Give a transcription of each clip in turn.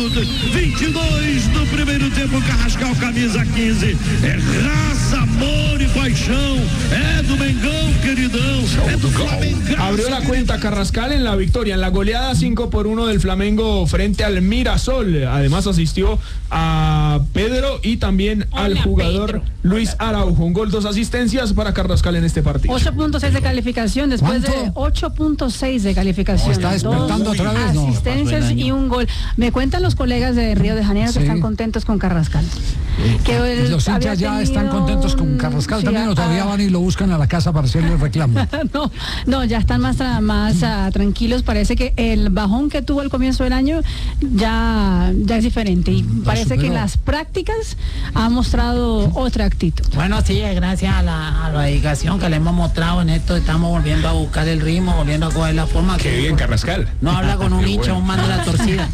minutos, 22 do primeiro tempo. Carrascal, camisa 15, raça, amor y paixão, do Mengão, queridão, do Flamengo. Abrió la cuenta Carrascal en la victoria, en la goleada 5-1 del Flamengo frente al Mirasol. Además asistió a Pedro y también al jugador Pedro. Luis Araujo. Un gol, 2 asistencias para Carrascal en este partido. 8.6 de calificación, después ¿Cuánto? de 8.6 de calificación. Está despertando Dos otra vez, ¿no? asistencias y un gol. Me cuentan los colegas de Río de Janeiro que Sí. están contentos con Carrascal. Que él Los había hinchas ya tenido están contentos con Carrascal sí, también, o todavía van y lo buscan a la casa para hacerle el reclamo. No, ya están más tranquilos. Parece que el bajón que tuvo al comienzo del año ya es diferente y parece que en superó. las prácticas ha mostrado otra actitud. Bueno, sí, gracias a la dedicación que le hemos mostrado en esto, estamos volviendo a buscar el ritmo, volviendo a coger la forma. Qué bien, Carrascal. No habla con un hincha, un man de la torcida.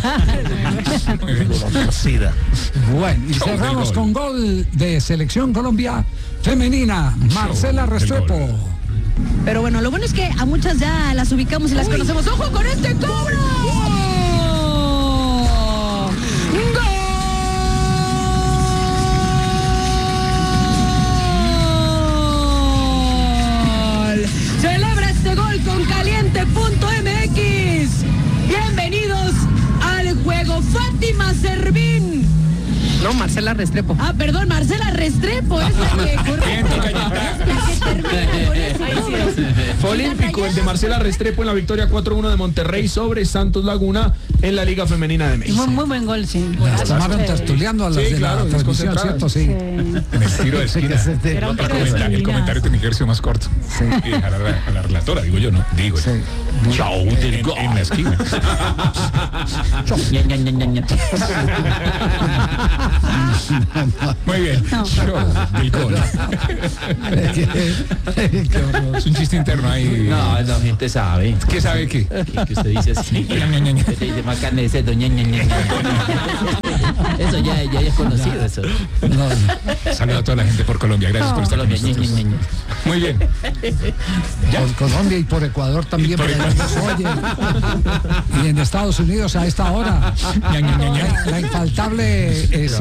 Bueno, y cerramos con gol de Selección Colombia femenina, Marcela Restrepo. Pero bueno, lo bueno es que a muchas ya las ubicamos y las conocemos. ¡Ojo con este cobro! ¡Gol! Celebra este gol con caliente.mx. Bienvenidos al juego. Fátima Servín. No, Marcela Restrepo. Ah, perdón, Marcela Restrepo es la que termina con ese cobro. Fue olímpico el de Marcela Restrepo en la victoria 4-1 de Monterrey sobre Santos Laguna en la Liga Femenina de Y México. fue un muy buen gol, sí. Las tomaron tertuleando a las Sí, de claro, la transmisión, desconcentradas. ¿cierto? Sí. En el tiro de esquina. Era un tiro de esquina. El comentario tenía que haber sido más corto. Y dejar a la relatora, digo yo, no. Digo Sí. chao en la esquina. Muy bien. Show del gol. Qué horror. Es un chiste interno ahí. No, la gente sabe. ¿Qué sabe qué? Que usted dice así. Que te dice más carne de cerdo. Eso ya es conocido, eso. Saludo a toda la gente por Colombia. Gracias por estar con Colombia, nosotros. Muy bien. Por Colombia y por Ecuador también, por por allá nos oyen. Y en Estados Unidos a esta hora. La infaltable